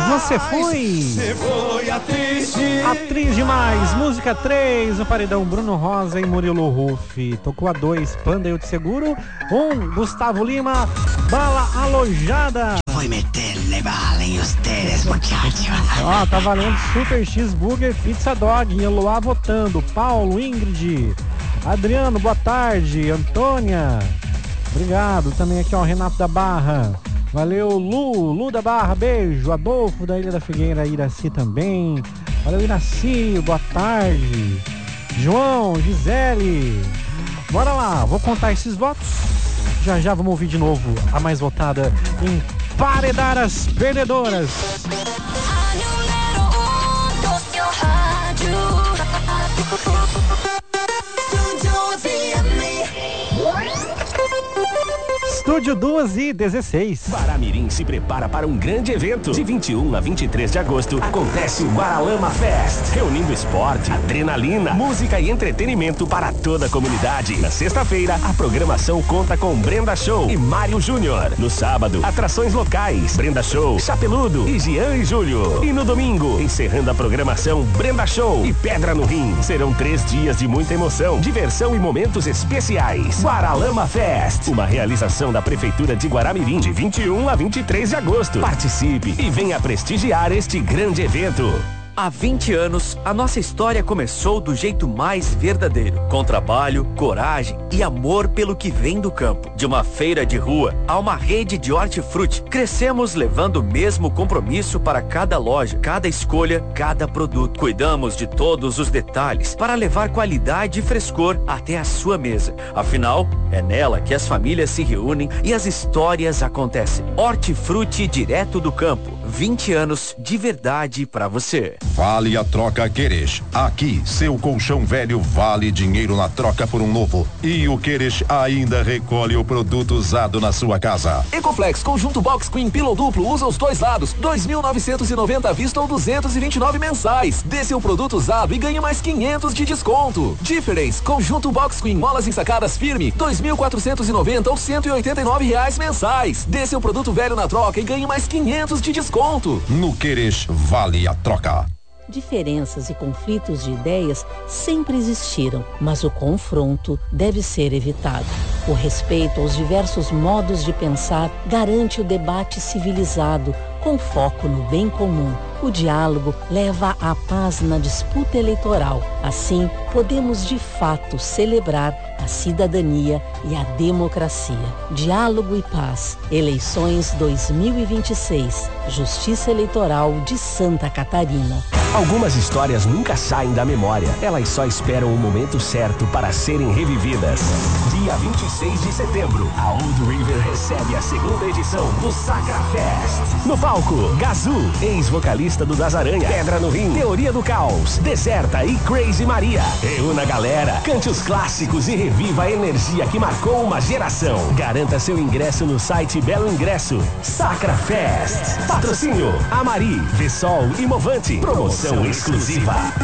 Você foi atriz demais. Música 3, no paredão Bruno Rosa e Murilo Ruff. Tocou a 2, Panda Eu Te Seguro. 1, Gustavo Lima, Bala Alojada. Vou meterle bala em ustedes, muchachos. Ó, tá valendo Super X Burger Pizza Dog. Eloá votando. Paulo, Ingrid, Adriano, boa tarde. Antônia, obrigado. Também aqui, ó, Renato da Barra. Valeu, Lu da Barra, beijo. Adolfo da Ilha da Figueira, Iraci também. Valeu, Iraci, boa tarde. João, Gisele. Bora lá, vou contar esses votos. Já vamos ouvir de novo a mais votada em Paredar as Perdedoras. Estúdio 2:16. Guaramirim se prepara para um grande evento. De 21 a 23 de agosto, acontece o Guaralama Fest, reunindo esporte, adrenalina, música e entretenimento para toda a comunidade. Na sexta-feira, a programação conta com Brenda Show e Mário Júnior. No sábado, atrações locais, Brenda Show, Chapeludo e Jean e Júlio. E no domingo, encerrando a programação, Brenda Show e Pedra no Rim. Serão 3 dias de muita emoção, diversão e momentos especiais. Guaralama Fest, uma realização da Prefeitura de Guaramirim, de 21 a 23 de agosto. Participe e venha prestigiar este grande evento. Há 20 anos, a nossa história começou do jeito mais verdadeiro, com trabalho, coragem e amor pelo que vem do campo. De uma feira de rua a uma rede de hortifruti, crescemos levando o mesmo compromisso para cada loja, cada escolha, cada produto. Cuidamos de todos os detalhes para levar qualidade e frescor até a sua mesa. Afinal, é nela que as famílias se reúnem e as histórias acontecem. Hortifruti direto do campo. 20 anos de verdade pra você. Vale a troca Queres. Aqui, seu colchão velho vale dinheiro na troca por um novo. E o Queres ainda recolhe o produto usado na sua casa. Ecoflex Conjunto Box Queen Pillow Duplo usa os dois lados, 2.990 à vista ou 229 mensais. Dê seu produto usado e ganhe mais 500 de desconto. Difference Conjunto Box Queen Molas ensacadas firme, 2.490 ou 189 reais mensais. Dê seu produto velho na troca e ganhe mais 500 de desconto. No Queres vale a troca. Diferenças e conflitos de ideias sempre existiram, mas o confronto deve ser evitado. O respeito aos diversos modos de pensar garante o debate civilizado, com foco no bem comum. O diálogo leva à paz na disputa eleitoral. Assim, podemos de fato celebrar a cidadania e a democracia. Diálogo e paz. Eleições 2026. Justiça Eleitoral de Santa Catarina. Algumas histórias nunca saem da memória. Elas só esperam o momento certo para serem revividas. Dia 26 de setembro, a Old River recebe a segunda edição do Sacra Fest. No palco, Gazu, ex-vocalista do Das Aranha, Pedra no Rim, Teoria do Caos, Deserta e Crazy Maria. Reúna a galera, cante os clássicos e reviva a energia que marcou uma geração. Garanta seu ingresso no site Belo Ingresso. Sacra Fest. Patrocínio Amari, Vessol e Movante. Promoção exclusiva.